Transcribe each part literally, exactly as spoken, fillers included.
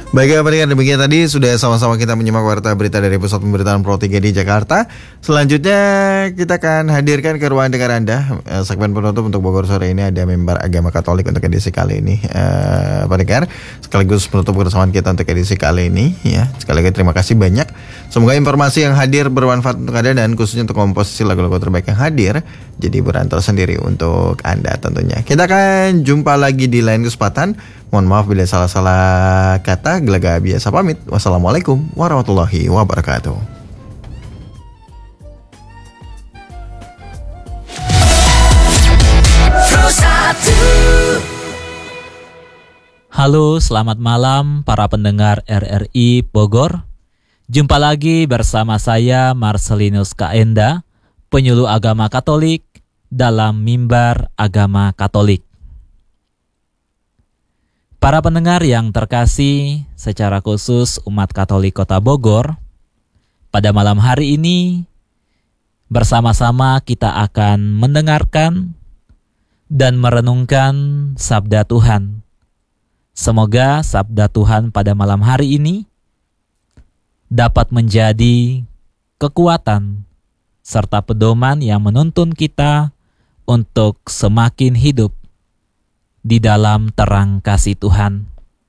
Baik, pendengar, demikian tadi sudah sama-sama kita menyimak warta berita dari Pusat Pemberitaan Pro tiga di Jakarta. Selanjutnya kita akan hadirkan ke ruang dengar Anda eh, segmen penutup untuk Bogor sore ini ada member agama Katolik untuk edisi kali ini. Eh, pendengar, sekaligus penutup kebersamaan kita untuk edisi kali ini ya. Sekali lagi terima kasih banyak. Semoga informasi yang hadir bermanfaat untuk Anda dan khususnya untuk komposisi lagu-lagu terbaik yang hadir jadi berantar sendiri untuk Anda tentunya. Kita akan jumpa lagi di lain kesempatan. Mohon maaf bila salah-salah kata. Gelaga biasa pamit. Wassalamualaikum warahmatullahi wabarakatuh. Halo, selamat malam para pendengar R R I Bogor. Jumpa lagi bersama saya Marcelinus Kaenda, penyuluh agama Katolik dalam Mimbar Agama Katolik. Para pendengar yang terkasih, secara khusus umat Katolik Kota Bogor, pada malam hari ini bersama-sama kita akan mendengarkan dan merenungkan sabda Tuhan. Semoga sabda Tuhan pada malam hari ini dapat menjadi kekuatan serta pedoman yang menuntun kita untuk semakin hidup di dalam terang kasih Tuhan.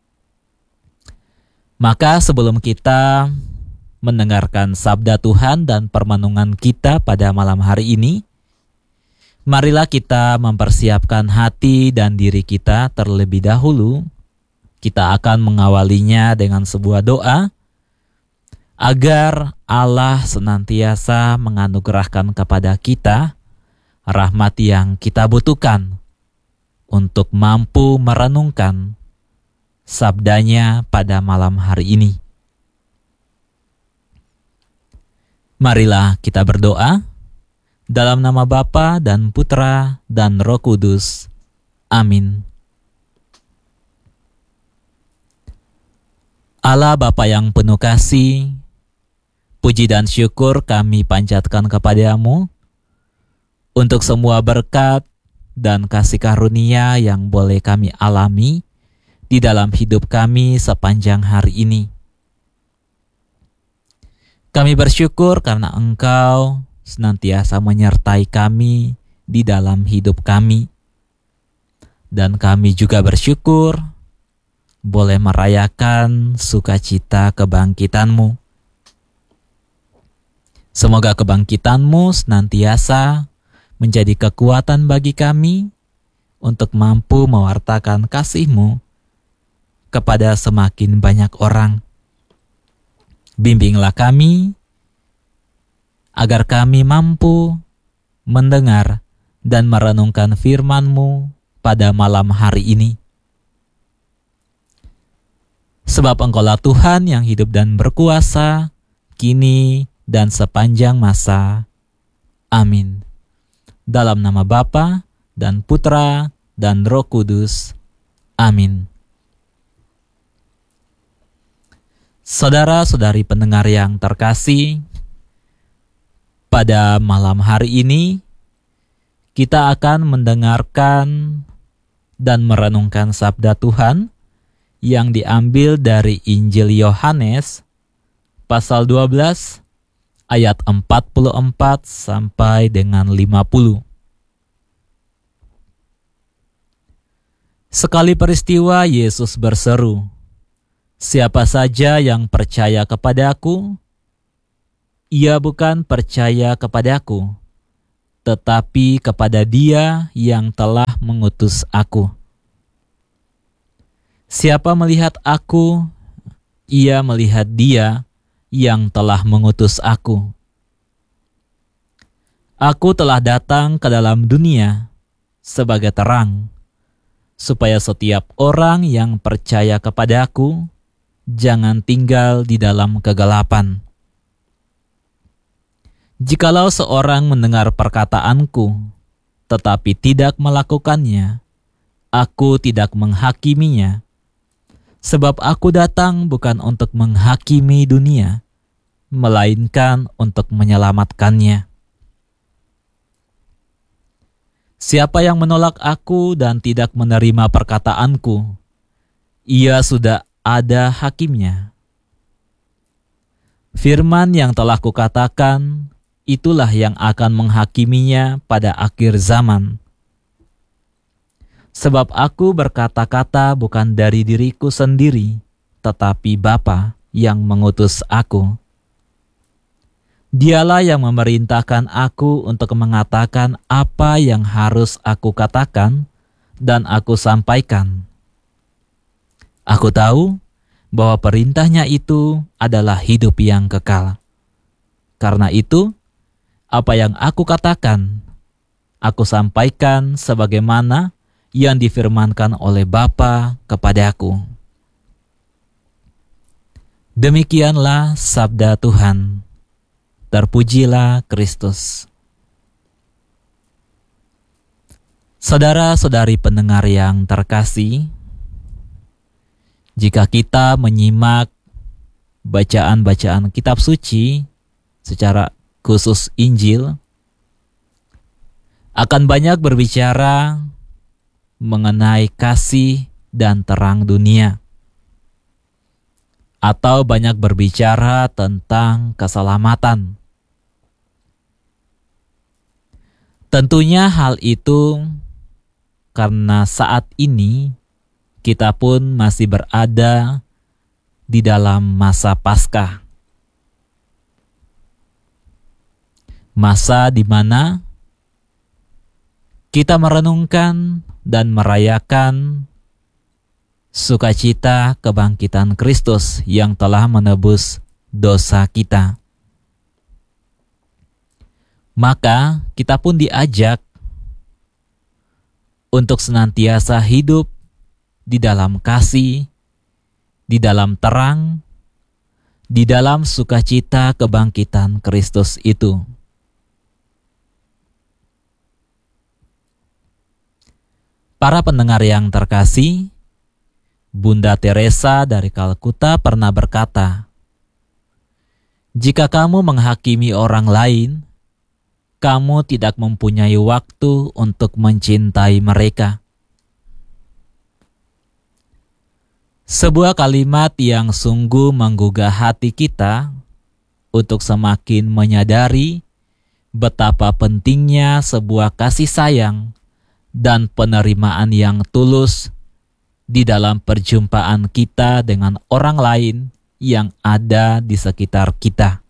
Maka sebelum kita mendengarkan sabda Tuhan dan permenungan kita pada malam hari ini, marilah kita mempersiapkan hati dan diri kita terlebih dahulu. Kita akan mengawalinya dengan sebuah doa agar Allah senantiasa menganugerahkan kepada kita rahmat yang kita butuhkan untuk mampu merenungkan sabdanya pada malam hari ini. Marilah kita berdoa dalam nama Bapa dan Putra dan Roh Kudus. Amin. Allah Bapa yang penuh kasih, puji dan syukur kami panjatkan kepadamu untuk semua berkat dan kasih karunia yang boleh kami alami di dalam hidup kami sepanjang hari ini. Kami bersyukur karena Engkau senantiasa menyertai kami di dalam hidup kami. Dan kami juga bersyukur boleh merayakan sukacita kebangkitan-Mu. Semoga kebangkitan-Mu senantiasa menjadi kekuatan bagi kami untuk mampu mewartakan kasih-Mu kepada semakin banyak orang. Bimbinglah kami agar kami mampu mendengar dan merenungkan firman-Mu pada malam hari ini. Sebab Engkaulah Tuhan yang hidup dan berkuasa, kini dan sepanjang masa. Amin. Dalam nama Bapa dan Putra dan Roh Kudus. Amin. Saudara-saudari pendengar yang terkasih, pada malam hari ini kita akan mendengarkan dan merenungkan sabda Tuhan yang diambil dari Injil Yohanes pasal dua belas ayat empat puluh empat sampai dengan lima puluh. Sekali peristiwa Yesus berseru, "Siapa saja yang percaya kepadaku, ia bukan percaya kepadaku, tetapi kepada Dia yang telah mengutus aku. Siapa melihat aku, ia melihat Dia yang telah mengutus aku. Aku telah datang ke dalam dunia sebagai terang, supaya setiap orang yang percaya kepadaku jangan tinggal di dalam kegelapan. Jikalau seorang mendengar perkataanku, tetapi tidak melakukannya, aku tidak menghakiminya. Sebab aku datang bukan untuk menghakimi dunia, melainkan untuk menyelamatkannya. Siapa yang menolak aku dan tidak menerima perkataanku, ia sudah ada hakimnya. Firman yang telah kukatakan, itulah yang akan menghakiminya pada akhir zaman. Sebab aku berkata-kata bukan dari diriku sendiri, tetapi Bapa yang mengutus aku. Dialah yang memerintahkan aku untuk mengatakan apa yang harus aku katakan dan aku sampaikan. Aku tahu bahwa perintahnya itu adalah hidup yang kekal. Karena itu, apa yang aku katakan, aku sampaikan sebagaimana yang difirmankan oleh Bapa kepadaku. Demikianlah sabda Tuhan. Terpujilah Kristus. Saudara-saudari pendengar yang terkasih, jika kita menyimak bacaan-bacaan kitab suci, secara khusus Injil, akan banyak berbicara mengenai kasih dan terang dunia, atau banyak berbicara tentang keselamatan. Tentunya hal itu karena saat ini kita pun masih berada di dalam masa Paskah. Masa di mana kita merenungkan dan merayakan sukacita kebangkitan Kristus yang telah menebus dosa kita. Maka kita pun diajak untuk senantiasa hidup di dalam kasih, di dalam terang, di dalam sukacita kebangkitan Kristus itu. Para pendengar yang terkasih, Bunda Teresa dari Kalkuta pernah berkata, "Jika kamu menghakimi orang lain, kamu tidak mempunyai waktu untuk mencintai mereka." Sebuah kalimat yang sungguh menggugah hati kita untuk semakin menyadari betapa pentingnya sebuah kasih sayang dan penerimaan yang tulus di dalam perjumpaan kita dengan orang lain yang ada di sekitar kita.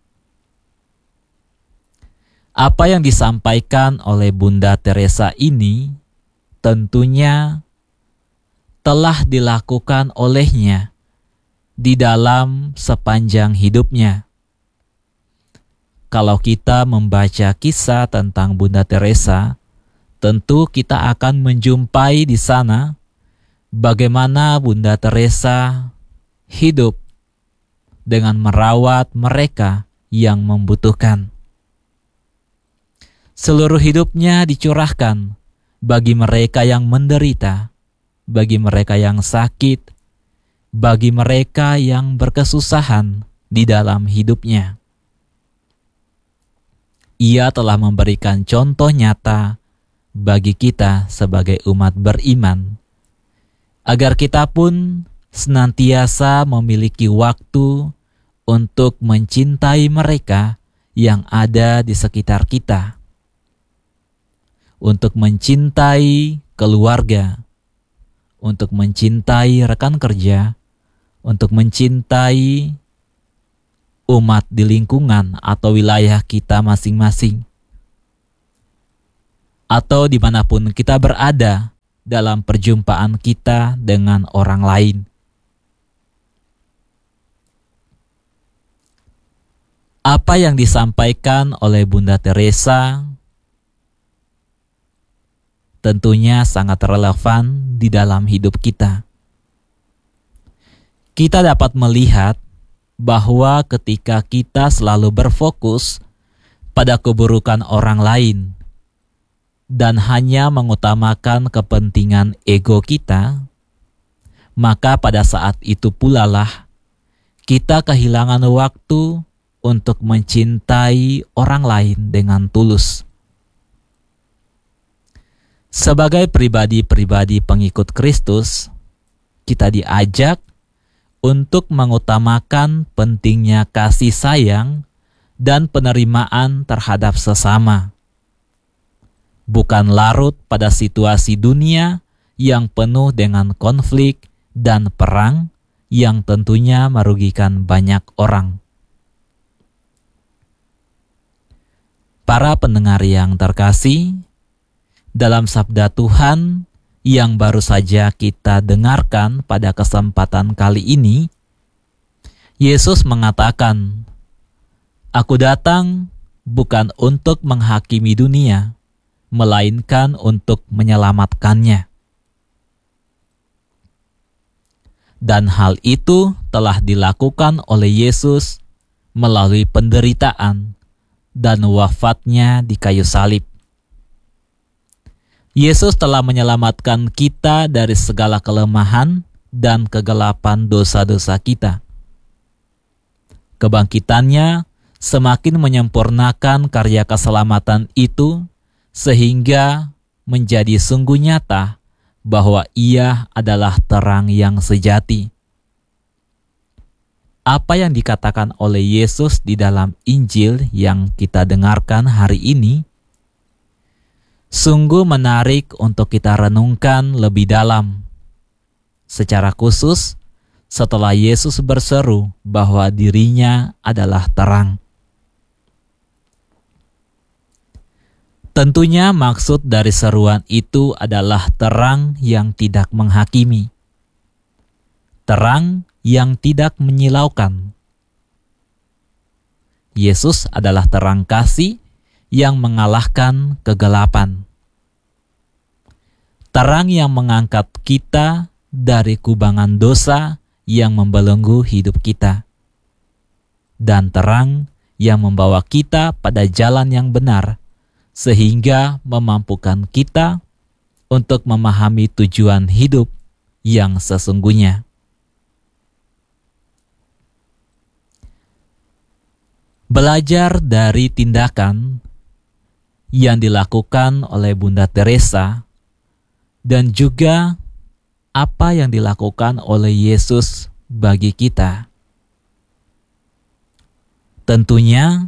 Apa yang disampaikan oleh Bunda Teresa ini tentunya telah dilakukan olehnya di dalam sepanjang hidupnya. Kalau kita membaca kisah tentang Bunda Teresa, tentu kita akan menjumpai di sana bagaimana Bunda Teresa hidup dengan merawat mereka yang membutuhkan. Seluruh hidupnya dicurahkan bagi mereka yang menderita, bagi mereka yang sakit, bagi mereka yang berkesusahan di dalam hidupnya. Ia telah memberikan contoh nyata bagi kita sebagai umat beriman, agar kita pun senantiasa memiliki waktu untuk mencintai mereka yang ada di sekitar kita, untuk mencintai keluarga, untuk mencintai rekan kerja, untuk mencintai umat di lingkungan atau wilayah kita masing-masing, atau dimanapun kita berada dalam perjumpaan kita dengan orang lain. Apa yang disampaikan oleh Bunda Teresa tentunya sangat relevan di dalam hidup kita. Kita dapat melihat bahwa ketika kita selalu berfokus pada keburukan orang lain dan hanya mengutamakan kepentingan ego kita, maka pada saat itu pula lah kita kehilangan waktu untuk mencintai orang lain dengan tulus. Sebagai pribadi-pribadi pengikut Kristus, kita diajak untuk mengutamakan pentingnya kasih sayang dan penerimaan terhadap sesama, bukan larut pada situasi dunia yang penuh dengan konflik dan perang yang tentunya merugikan banyak orang. Para pendengar yang terkasih, dalam sabda Tuhan yang baru saja kita dengarkan pada kesempatan kali ini, Yesus mengatakan, "Aku datang bukan untuk menghakimi dunia, melainkan untuk menyelamatkannya." Dan hal itu telah dilakukan oleh Yesus melalui penderitaan dan wafatnya di kayu salib. Yesus telah menyelamatkan kita dari segala kelemahan dan kegelapan dosa-dosa kita. Kebangkitannya semakin menyempurnakan karya keselamatan itu, sehingga menjadi sungguh nyata bahwa Ia adalah terang yang sejati. Apa yang dikatakan oleh Yesus di dalam Injil yang kita dengarkan hari ini sungguh menarik untuk kita renungkan lebih dalam. Secara khusus, setelah Yesus berseru bahwa dirinya adalah terang. Tentunya maksud dari seruan itu adalah terang yang tidak menghakimi, terang yang tidak menyilaukan. Yesus adalah terang kasih yang mengalahkan kegelapan. Terang yang mengangkat kita dari kubangan dosa yang membelenggu hidup kita. Dan terang yang membawa kita pada jalan yang benar, sehingga memampukan kita untuk memahami tujuan hidup yang sesungguhnya. Belajar dari tindakan yang dilakukan oleh Bunda Teresa dan juga apa yang dilakukan oleh Yesus bagi kita. Tentunya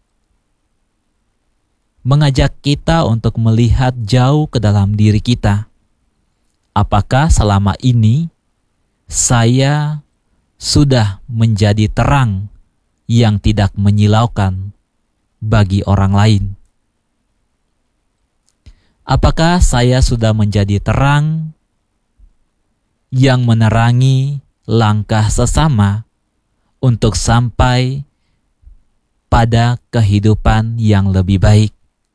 mengajak kita untuk melihat jauh ke dalam diri kita. Apakah selama ini saya sudah menjadi terang yang tidak menyilaukan bagi orang lain? Apakah saya sudah menjadi terang yang menerangi langkah sesama untuk sampai pada kehidupan yang lebih baik?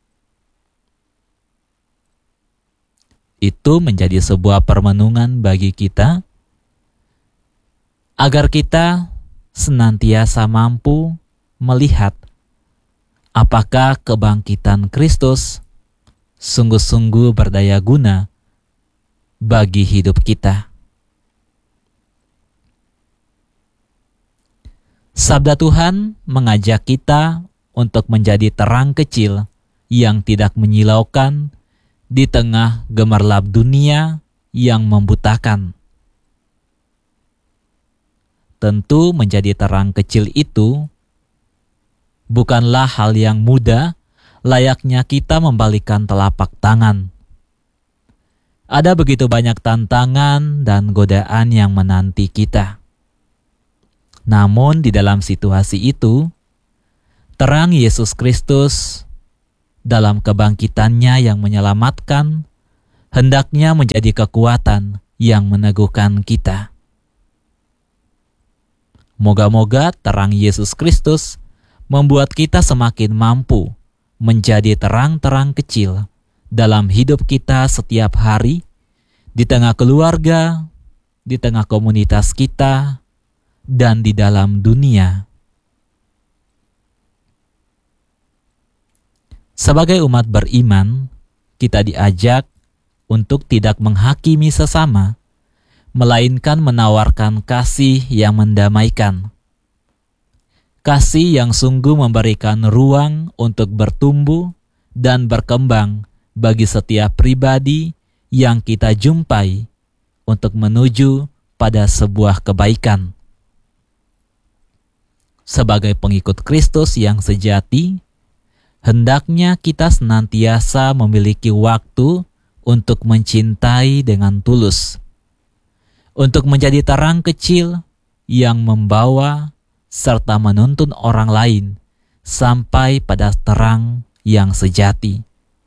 Itu menjadi sebuah permenungan bagi kita, agar kita senantiasa mampu melihat apakah kebangkitan Kristus sungguh-sungguh berdaya guna bagi hidup kita. Sabda Tuhan mengajak kita untuk menjadi terang kecil yang tidak menyilaukan di tengah gemerlap dunia yang membutakan. Tentu menjadi terang kecil itu bukanlah hal yang mudah, layaknya kita membalikkan telapak tangan. Ada begitu banyak tantangan dan godaan yang menanti kita. Namun di dalam situasi itu, terang Yesus Kristus dalam kebangkitannya yang menyelamatkan, hendaknya menjadi kekuatan yang meneguhkan kita. Moga-moga terang Yesus Kristus membuat kita semakin mampu menjadi terang-terang kecil dalam hidup kita setiap hari, di tengah keluarga, di tengah komunitas kita, dan di dalam dunia. Sebagai umat beriman, kita diajak untuk tidak menghakimi sesama, melainkan menawarkan kasih yang mendamaikan. Kasih yang sungguh memberikan ruang untuk bertumbuh dan berkembang bagi setiap pribadi yang kita jumpai untuk menuju pada sebuah kebaikan. sebagai pengikut Kristus yang sejati, hendaknya kita senantiasa memiliki waktu untuk mencintai dengan tulus, untuk menjadi terang kecil yang membawa serta menuntun orang lain sampai pada terang yang sejati.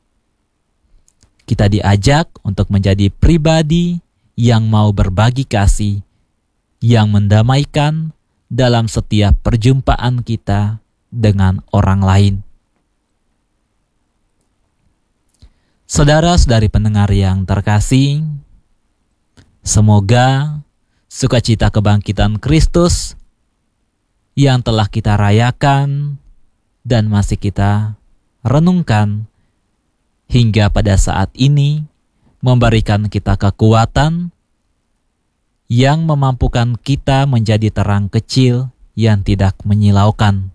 Kita diajak untuk menjadi pribadi yang mau berbagi kasih, yang mendamaikan dalam setiap perjumpaan kita dengan orang lain. Saudara-saudari pendengar yang terkasih, semoga sukacita kebangkitan Kristus yang telah kita rayakan dan masih kita renungkan hingga pada saat ini memberikan kita kekuatan yang memampukan kita menjadi terang kecil yang tidak menyilaukan.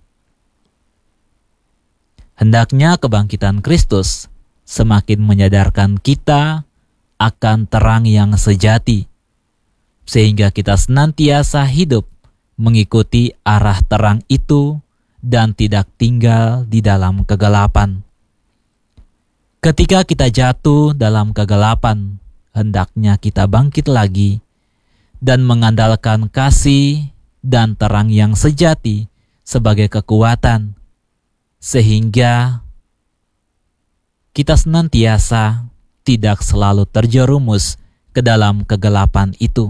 Hendaknya kebangkitan Kristus semakin menyadarkan kita akan terang yang sejati, sehingga kita senantiasa hidup mengikuti arah terang itu dan tidak tinggal di dalam kegelapan. Ketika kita jatuh dalam kegelapan, hendaknya kita bangkit lagi dan mengandalkan kasih dan terang yang sejati sebagai kekuatan, sehingga kita senantiasa tidak selalu terjerumus ke dalam kegelapan itu.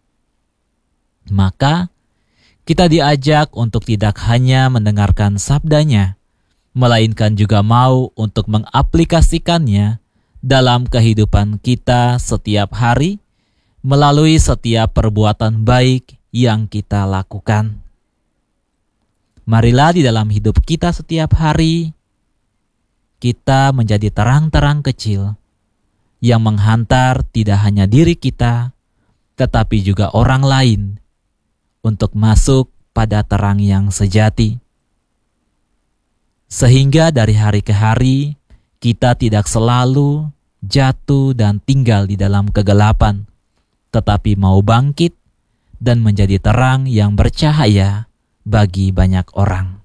Maka kita diajak untuk tidak hanya mendengarkan sabdanya, melainkan juga mau untuk mengaplikasikannya dalam kehidupan kita setiap hari melalui setiap perbuatan baik yang kita lakukan. Marilah di dalam hidup kita setiap hari, kita menjadi terang-terang kecil yang menghantar tidak hanya diri kita, tetapi juga orang lain untuk masuk pada terang yang sejati. Sehingga dari hari ke hari, kita tidak selalu jatuh dan tinggal di dalam kegelapan, tetapi mau bangkit dan menjadi terang yang bercahaya bagi banyak orang.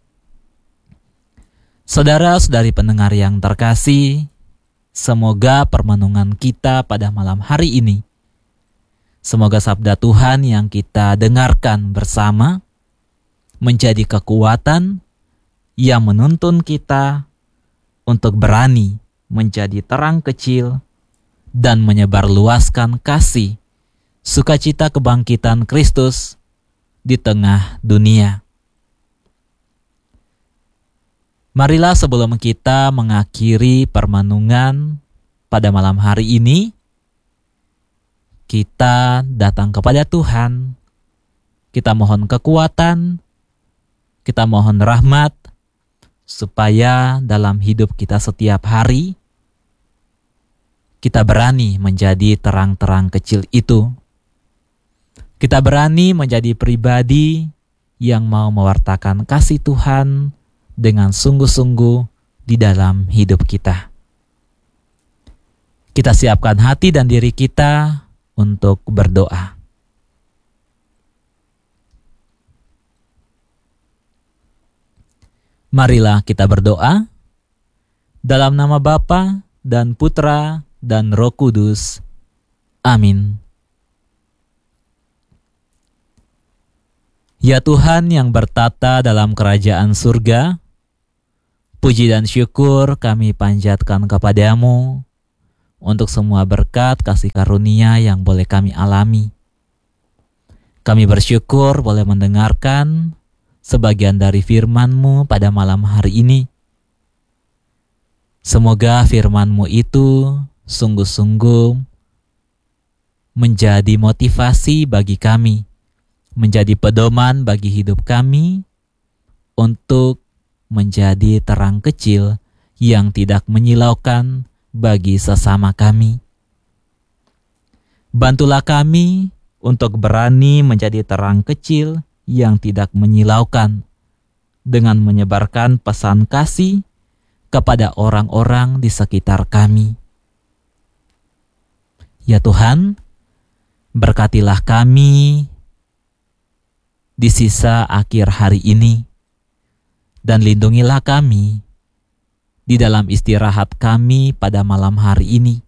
Saudara-saudari pendengar yang terkasih, semoga permenungan kita pada malam hari ini, semoga sabda Tuhan yang kita dengarkan bersama menjadi kekuatan yang menuntun kita untuk berani menjadi terang kecil dan menyebarluaskan kasih, sukacita kebangkitan Kristus di tengah dunia. Marilah sebelum kita mengakhiri permenungan pada malam hari ini, kita datang kepada Tuhan, kita mohon kekuatan, kita mohon rahmat, supaya dalam hidup kita setiap hari, kita berani menjadi terang-terang kecil itu. Kita berani menjadi pribadi yang mau mewartakan kasih Tuhan dengan sungguh-sungguh di dalam hidup kita. Kita siapkan hati dan diri kita untuk berdoa. Marilah kita berdoa dalam nama Bapa dan Putra dan Roh Kudus. Amin. Ya Tuhan yang bertata dalam kerajaan surga, puji dan syukur kami panjatkan kepadamu untuk semua berkat kasih karunia yang boleh kami alami. Kami bersyukur boleh mendengarkan sebagian dari firman-Mu pada malam hari ini. Semoga firman-Mu itu sungguh-sungguh menjadi motivasi bagi kami, menjadi pedoman bagi hidup kami untuk menjadi terang kecil yang tidak menyilaukan bagi sesama kami. Bantulah kami untuk berani menjadi terang kecil yang tidak menyilaukan dengan menyebarkan pesan kasih kepada orang-orang di sekitar kami. Ya Tuhan, berkatilah kami di sisa akhir hari ini. Dan lindungilah kami di dalam istirahat kami pada malam hari ini.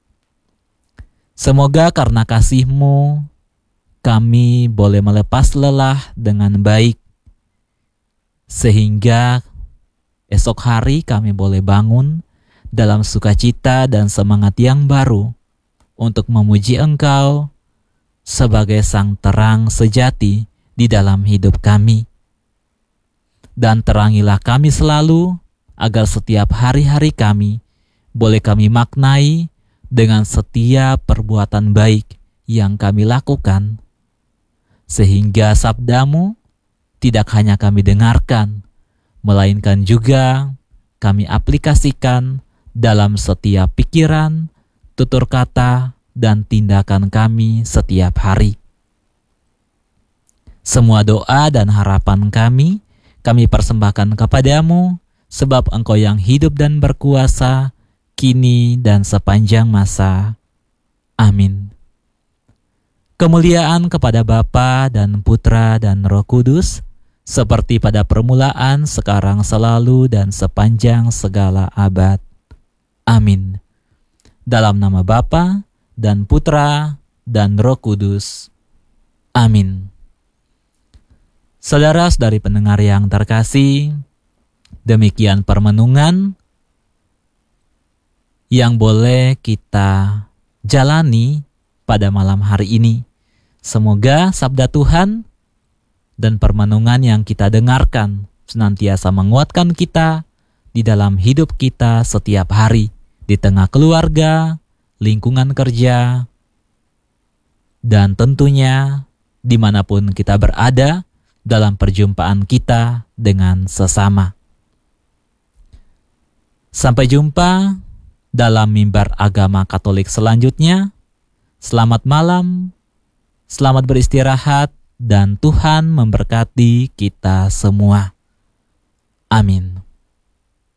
Semoga karena kasih-Mu, kami boleh melepas lelah dengan baik, sehingga esok hari kami boleh bangun dalam sukacita dan semangat yang baru untuk memuji Engkau sebagai Sang Terang sejati di dalam hidup kami. Dan terangilah kami selalu, agar setiap hari-hari kami boleh kami maknai dengan setiap perbuatan baik yang kami lakukan, sehingga sabda-Mu tidak hanya kami dengarkan, melainkan juga kami aplikasikan dalam setiap pikiran, tutur kata, dan tindakan kami setiap hari. Semua doa dan harapan kami, kami persembahkan kepadamu, sebab Engkau yang hidup dan berkuasa, kini dan sepanjang masa. Amin. Kemuliaan kepada Bapa dan Putra dan Roh Kudus, seperti pada permulaan, sekarang, selalu, dan sepanjang segala abad. Amin. Dalam nama Bapa dan Putra dan Roh Kudus. Amin. Saudara-saudari pendengar yang terkasih, demikian permenungan yang boleh kita jalani pada malam hari ini. Semoga sabda Tuhan dan permenungan yang kita dengarkan senantiasa menguatkan kita di dalam hidup kita setiap hari, di tengah keluarga, lingkungan kerja, dan tentunya dimanapun kita berada dalam perjumpaan kita dengan sesama. Sampai jumpa dalam mimbar agama Katolik selanjutnya. Selamat malam, selamat beristirahat, dan Tuhan memberkati kita semua. Amin.